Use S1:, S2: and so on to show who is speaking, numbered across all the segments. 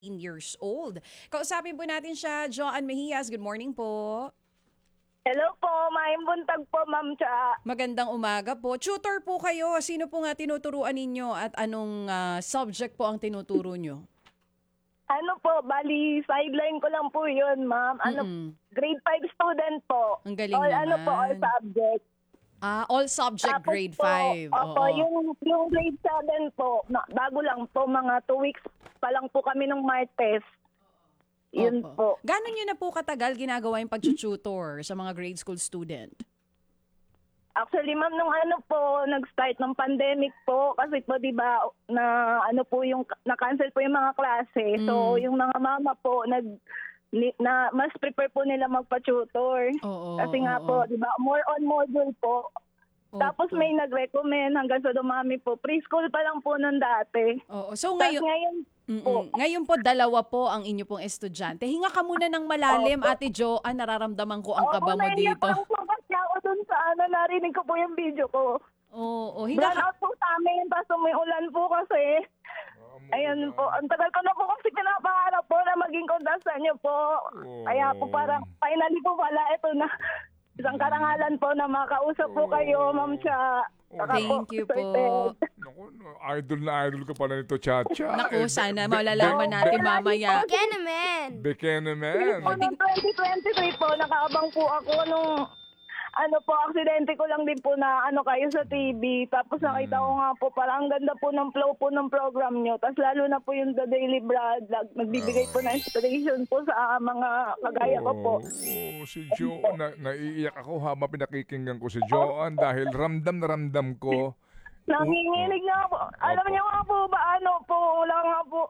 S1: years old. Kausapin po natin siya, Joanne Mejias. Good morning po.
S2: Hello po, maayong buntag po, Ma'am Cha.
S1: Magandang umaga po. Tutor po kayo. Sino po nga tinuturuan ninyo at anong subject po ang tinuturo nyo?
S2: Ano po, bali, sideline ko lang po yun, Ma'am. Grade 5 student po.
S1: Ang galing
S2: all,
S1: naman.
S2: all subject.
S1: All subject
S2: Tapos
S1: grade
S2: po,
S1: 5.
S2: Opo, yung grade 7 po, bago lang po, mga 2 weeks pa lang po kami ng Martes. Yun po.
S1: Gano'n nyo na po katagal ginagawa yung pag-tutor sa mga grade school student?
S2: Actually, Ma'am, nung nag-start ng pandemic po, kasi po, di ba, na-cancel po yung mga klase. So, yung mga mama po, mas prepare po nila magpa-tutor. Kasi nga po, di ba, more on module po. Tapos may nag-recommend hanggang sa dumami po. Preschool pa lang po nun dati.
S1: So
S2: ngayon po.
S1: Ngayon po, dalawa po ang inyo pong estudyante. Hinga ka muna ng malalim, Ate Jo. Nararamdaman ko ang kaba mo dito.
S2: Opo, naiyak po kasi ako dun sa narinig ko po yung video ko.
S1: Hinga
S2: Brown out po sa amin, tapos may ulan po kasi. Ayan po, ang tagal ko na po kasi pinapangarap po na maging contestant niyo po. Kaya po parang finally po pala ito na isang karangalan po na makausap po kayo, Ma'am Cha.
S1: Thank you po.
S3: Naku, idol ka pala nito, Chacha.
S1: Naku, sana malalaman natin mamaya.
S3: Bekenemen.
S2: Noong 2023 po, nakaabang po ako nung aksidente ko lang din po na kayo sa TV. Tapos nakita ko nga po, parang ang ganda po ng flow po ng program nyo. Tapos lalo na po yung The Daily Brad, nagbibigay po na inspiration po sa mga kagaya ko po.
S3: Si Jo, naiiyak ako habang pinakikinggan ko si Joanne dahil ramdam na ramdam ko.
S2: Nanginginig nga po. Alam niyo nga po ba, wala nga po.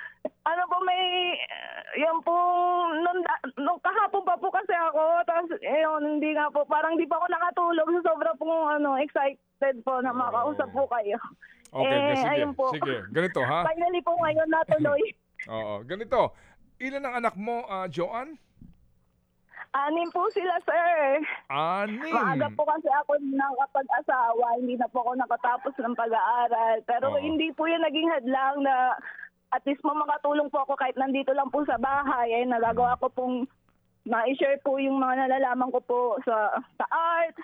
S2: Yan po, nung kahapon pa po kasi ako, tapos hindi nga po, parang di pa ako nakatulog, so sobra pong excited po na makausap po kayo.
S3: Okay, sige,
S2: ayun po.
S3: sige. Ganito, ha?
S2: Finally po ngayon natuloy.
S3: Ganito. Ilan ang anak mo, Joanne?
S2: 6 po sila, sir.
S3: 6?
S2: Maaga po kasi ako nakapag-asawa, hindi na po ako nakatapos ng pag-aaral. Pero hindi po yun naging hadlang na at least makatulong po ako kahit nandito lang po sa bahay. Nagagawa ko pong na-share po yung mga nalalaman ko po sa art,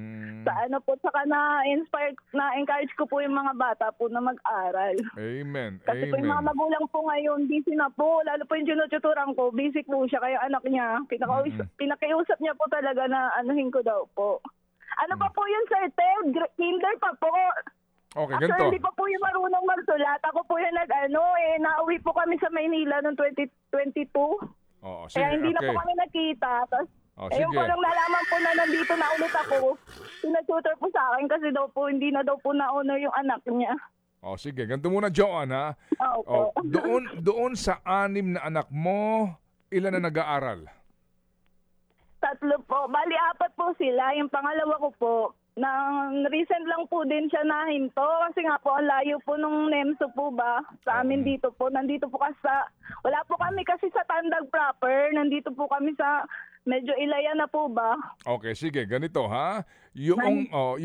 S2: saka na-encourage ko po yung mga bata po na mag-aral.
S3: Amen.
S2: Kasi po yung mga magulang po ngayon, busy na po. Lalo po yung tinututuran ko, busy po siya. Kaya anak niya, pinakiusap niya po talaga na anuhin ko daw po. Ano pa po yun, sir? Kinder pa po.
S3: Okay,
S2: Actually,
S3: ganito.
S2: hindi pa po yung marunong magsulat. Ako po yung nauwi po kami sa Maynila noong 2022.
S3: Sige,
S2: Kaya hindi na po kami nakita. Tapos, yung
S3: sige.
S2: parang nalaman po na nandito na ulit ako, pinatutor po sa akin kasi daw po, hindi na daw po na-honor yung anak niya.
S3: Sige. Ganito muna, Joanne, ha?
S2: Opo.
S3: Doon sa 6 na anak mo, ilan na nag-aaral?
S2: 3 po. Bali, 4 po sila. Yung pangalawa ko po, recent lang po din siya nahinto kasi nga po ang layo po nung NEMSO po ba sa amin dito po. Nandito po kasi wala po kami kasi sa Tandag proper. Nandito po kami sa medyo Ilaya na po ba.
S3: Okay, sige. Ganito, ha? Yung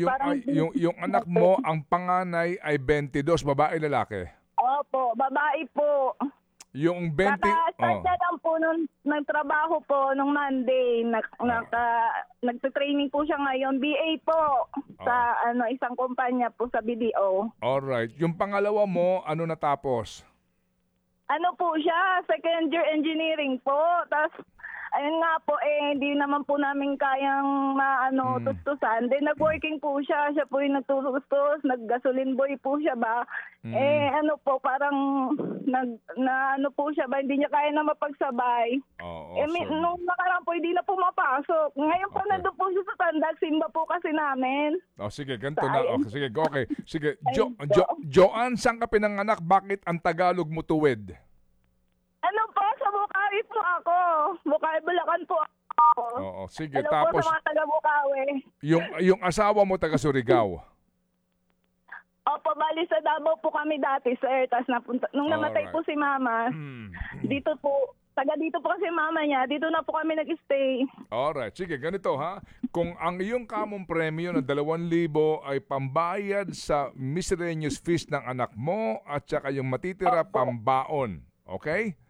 S3: anak mo, ang panganay ay 22, babae, lalaki?
S2: Opo, babae po.
S3: Yung 20...
S2: Start na lang po nung nagtrabaho po nung Monday. Nagte-training po siya ngayon. BA po sa isang kumpanya po sa BDO.
S3: Alright. Yung pangalawa mo, ano natapos?
S2: Ano po siya? Second year engineering po. Tapos, ayun nga po, hindi naman po namin kayang tustusan. Then, nag-working po siya. Siya po yung nagtutustos. Nag-gasoline boy po siya ba? Parang, po siya ba? Hindi niya kaya na mapagsabay. Nung nakaraan po, hindi na po mapasok. Ngayon po, nandun po siya sa Tandag. Simba po kasi namin.
S3: Sige, ganito na. Okay. Sige. Joanne, saan ka pinanganak? Bakit ang Tagalog mo tuwid?
S2: Sa Bukawi po ako. Bukawi, Bulacan po ako.
S3: Sige.
S2: Hello
S3: Tapos,
S2: po sa mga taga-Bukawi.
S3: yung asawa mo taga Surigao?
S2: Opo, bali sa Davao po kami dati, sir. Tapos nung namatay po si mama, dito po kasi mama niya, dito na po kami nag-stay.
S3: Alright, sige, ganito ha. Kung ang iyong kamong premyo na 2,000 ay pambayad sa miscellaneous fees ng anak mo at saka yung matitira pambaon, okay?